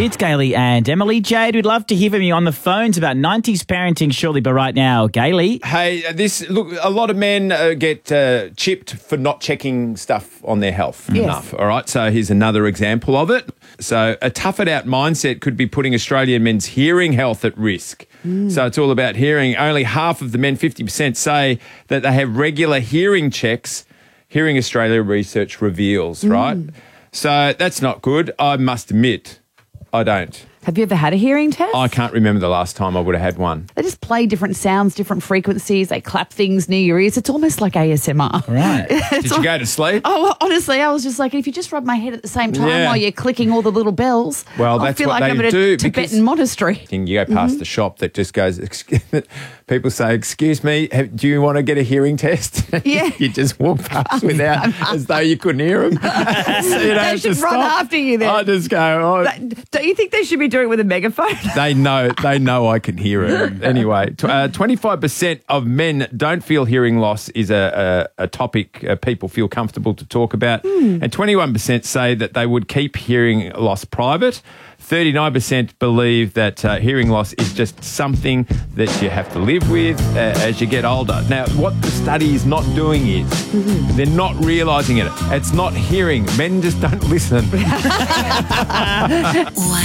It's Gailey and Emily. Jade, we'd love to hear from you on the phones about 90s parenting shortly, but right now, Gailey. Hey, look, a lot of men get chipped for not checking stuff on their health enough, all right? So here's another example of it. So a tough-it-out mindset could be putting Australian men's hearing health at risk. So it's all about hearing. Only half of the men, 50%, say that they have regular hearing checks, Hearing Australia research reveals, right? So that's not good. I must admit, I don't. Have you ever had a hearing test? I can't remember the last time I would have had one. They just play different sounds, different frequencies. They clap things near your ears. It's almost like ASMR. Right. Did you go to sleep? Oh, well, honestly, I was just like, if you just rub my head at the same time while you're clicking all the little bells, Well, I that's feel what like they I'm at do, a Tibetan monastery. You go past the shop that just goes, people say, excuse me, do you want to get a hearing test? Yeah. You just walk past without, as though you couldn't hear them. So you don't They have should to run stop. after you then. I just go, Don't you think they should be doing it with a megaphone? They know I can hear it. Anyway, 25% of men don't feel hearing loss is a topic people feel comfortable to talk about. And 21% say that they would keep hearing loss private. 39% believe that hearing loss is just something that you have to live with as you get older. Now, what the study is not doing is they're not realising it. It's not hearing. Men just don't listen.